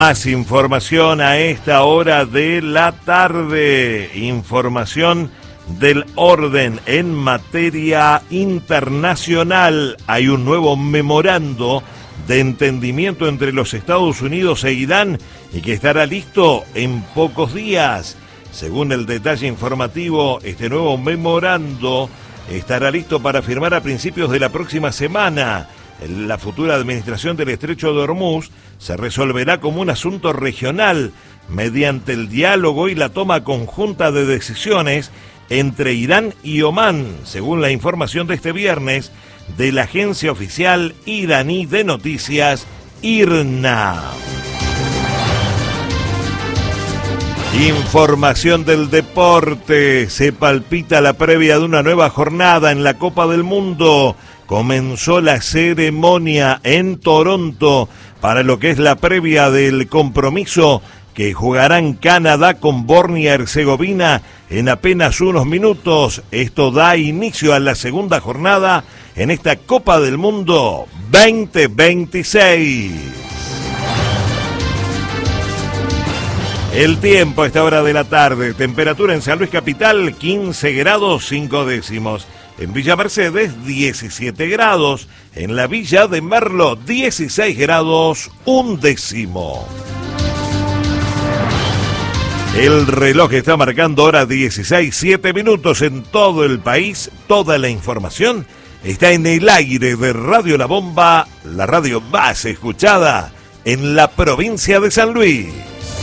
Más información a esta hora de la tarde, información del orden en materia internacional. Hay un nuevo memorando de entendimiento entre los Estados Unidos e Irán y que estará listo en pocos días. Según el detalle informativo, este nuevo memorando estará listo para firmar a principios de la próxima semana. La futura administración del Estrecho de Hormuz se resolverá como un asunto regional mediante el diálogo y la toma conjunta de decisiones entre Irán y Omán, según la información de este viernes de la agencia oficial iraní de noticias IRNA. Información del deporte. Se palpita la previa de una nueva jornada en la Copa del Mundo. Comenzó la ceremonia en Toronto para lo que es la previa del compromiso que jugarán Canadá con Bosnia-Herzegovina en apenas unos minutos. Esto da inicio a la segunda jornada en esta Copa del Mundo 2026. El tiempo a esta hora de la tarde, temperatura en San Luis Capital 15 grados 5 décimos. En Villa Mercedes, 17 grados. En la Villa de Merlo, 16 grados 1 décimo. El reloj está marcando hora 16, 7 minutos en todo el país. Toda la información está en el aire de Radio La Bomba, la radio más escuchada en la provincia de San Luis.